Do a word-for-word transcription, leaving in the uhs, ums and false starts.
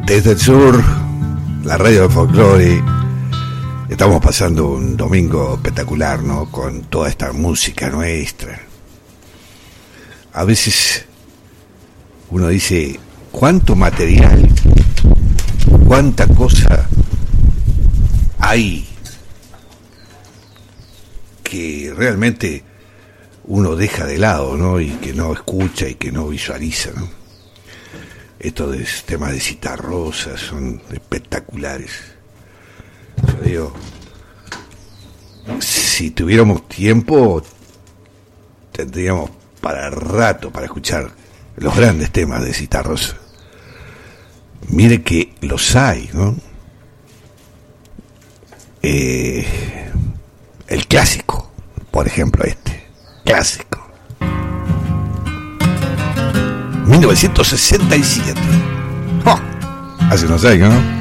Desde el sur, la radio de folclore. Estamos pasando un domingo espectacular, ¿no? Con toda esta música nuestra. A veces uno dice, ¿cuánto material, cuánta cosa hay que realmente uno deja de lado, ¿no? Y que no escucha y que no visualiza, ¿no? Estos de, temas de Citarrosa son espectaculares. Yo digo, si tuviéramos tiempo, tendríamos para rato para escuchar los grandes temas de Citarrosa. Mire que los hay, ¿no? Eh, el clásico, por ejemplo, este clásico mil novecientos sesenta y siete. ¡Oh! Hace unos años, ¿no?